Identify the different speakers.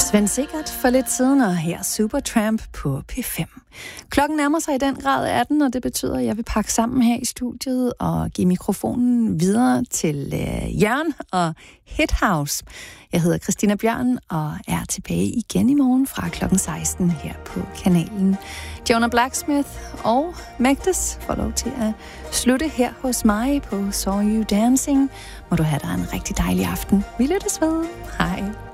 Speaker 1: Svend Sikkert for lidt siden, og her Supertramp på P5. Klokken nærmer sig i den grad 18, og det betyder, at jeg vil pakke sammen her i studiet og give mikrofonen videre til Jørgen og Hit House. Jeg hedder Christina Bjørn og er tilbage igen i morgen fra klokken 16 her på kanalen. Jonah Blacksmith og Magdes får lov til at slutte her hos mig på Saw You Dancing. Må du have dig en rigtig dejlig aften. Vi lyttes ved. Hej.